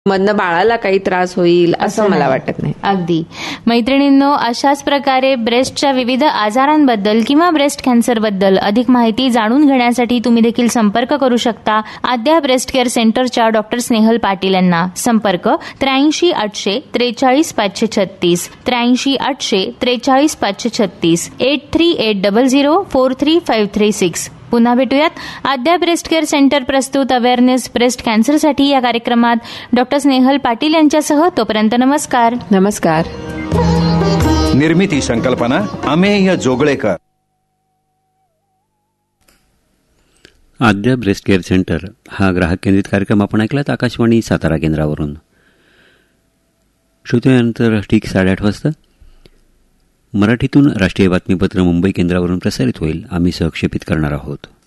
मधनं बाळाला काही त्रास होईल असं मला वाटत नाही. अगदी. मैत्रिणींनो, अशाच प्रकारे ब्रेस्टच्या विविध आजारांबद्दल किंवा ब्रेस्ट कॅन्सरबद्दल अधिक माहिती जाणून घेण्यासाठी तुम्ही देखील संपर्क करू शकता आद्या ब्रेस्ट केअर सेंटरच्या डॉक्टर स्नेहल पाटील यांना. संपर्क 83 800 43 536 83 800 43 536 8380 43536. पुन्हा भेटूयात. आद्या ब्रेस्ट केअर सेंटर प्रस्तुत अवेअरनेस ब्रेस्ट कॅन्सरसाठी या कार्यक्रमात डॉक्टर स्नेहल पाटील यांच्यासह. तोपर्यंत नमस्कार. नमस्कार. निर्मिती संकल्पना अमेय जोगळेकर. आद्या ब्रेस्ट केअर सेंटर हा ग्राहक केंद्रित कार्यक्रम आपण ऐकलात आकाशवाणी सातारा केंद्रावरून. श्रोत्यानंतर ठीक 8:30 वाजता मराठीतून राष्ट्रीय बातमीपत्र मुंबई केंद्रावरून प्रसारित होईल. आम्ही सहक्षेपित करणार आहोत.